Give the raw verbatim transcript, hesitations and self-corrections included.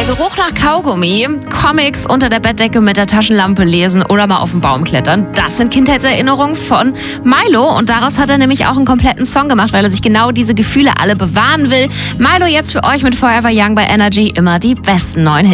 Geruch nach Kaugummi, Comics unter der Bettdecke mit der Taschenlampe lesen oder mal auf den Baum klettern. Das sind Kindheitserinnerungen von Milo und daraus hat er nämlich auch einen kompletten Song gemacht, weil er sich genau diese Gefühle alle bewahren will. Milo jetzt für euch mit Forever Young bei Energy, immer die besten neuen Hits.